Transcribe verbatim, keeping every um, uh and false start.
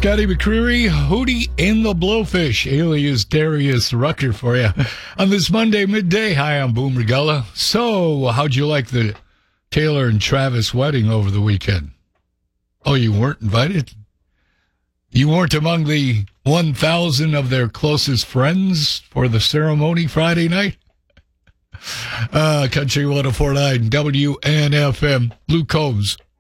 Scotty McCreery, Hootie and the Blowfish, alias Darius Rucker for you on this Monday midday. Hi, I'm Boomer Gullah. So, how'd you like the Taylor and Travis wedding over the weekend? Oh, you weren't invited? You weren't among the one thousand of their closest friends for the ceremony Friday night? Uh, Country one oh four point nine W N F M, Blue Coves,